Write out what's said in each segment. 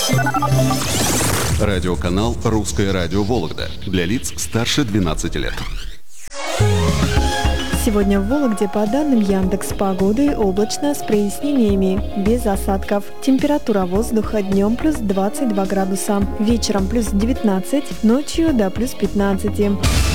Радиоканал «Русское радио Вологда» для лиц старше 12 лет. Сегодня в Вологде по данным Яндекс.Погоды облачно с прояснениями, без осадков. Температура воздуха днем плюс 22 градуса, вечером плюс 19, ночью до плюс 15.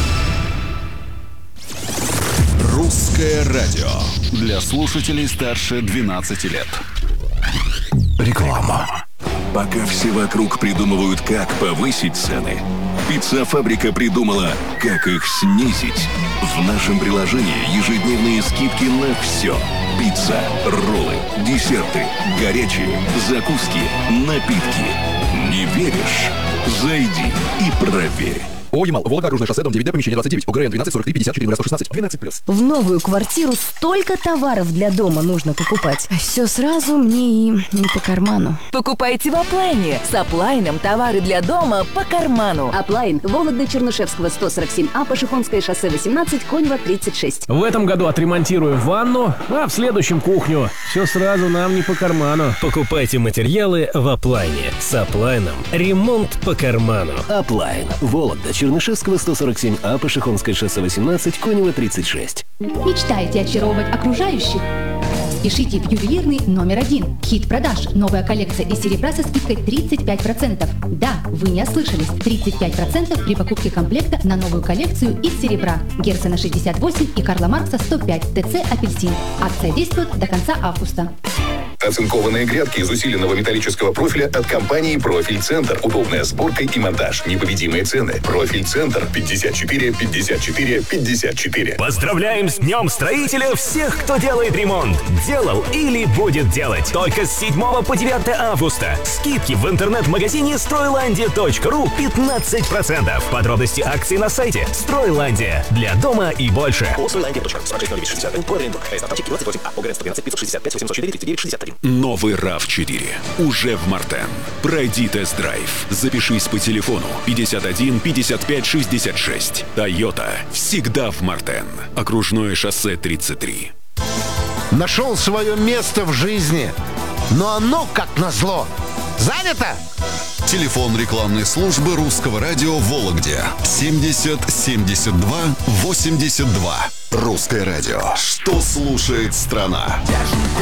«Русское радио» для слушателей старше 12 лет. Реклама. Пока все вокруг придумывают, как повысить цены, Пицца-фабрика придумала, как их снизить. В нашем приложении ежедневные скидки на все. Пицца, роллы, десерты, горячие, закуски, напитки. Не веришь? Зайди и проверь. ОЯМАЛ, Волга, Окружное шоссе, дом 9, помещение 29, ОГРН 12 43 54 116, 12+. В новую квартиру столько товаров для дома нужно покупать. Все сразу мне и не по карману. Покупайте в Аплайне. С Аплайном товары для дома по карману. Аплайн, Вологда, Чернышевского, 147А, Пашихонское шоссе 18, Конева, 36. В этом году отремонтируем ванну, а в следующем кухню. Все сразу нам не по карману. Покупайте материалы в Аплайне. С Аплайном ремонт по карману. Аплайн, Вологда, Чернышевского, 147А, Пашихонское шоссе 18, Конева, 36. Мечтаете очаровывать окружающих? Спешите в ювелирный номер 1. Хит продаж. Новая коллекция из серебра со скидкой 35%. Да, вы не ослышались. 35% при покупке комплекта на новую коллекцию из серебра. Герцена 68 и Карла Маркса 105. ТЦ «Апельсин». Акция действует до конца августа. Оцинкованные грядки из усиленного металлического профиля от компании «Профиль Центр». Удобная сборка и монтаж. Непобедимые цены. «Профиль Центр» 54 54 54. Поздравляем с Днем Строителя всех, кто делает ремонт. Делал или будет делать. Только с 7 по 9 августа. Скидки в интернет-магазине Стройlandia.ру 15%. Подробности акций на сайте Стройlandia. Для дома и больше. Новый RAV4 уже в Мартен. Пройди тест-драйв. Запишись по телефону 51 55 66. Toyota всегда в Мартен. Окружное шоссе 33. Нашел свое место в жизни, но оно, как назло, занято. Телефон рекламной службы Русского радио в Вологде 70 72 82. Русское радио. Что слушает страна?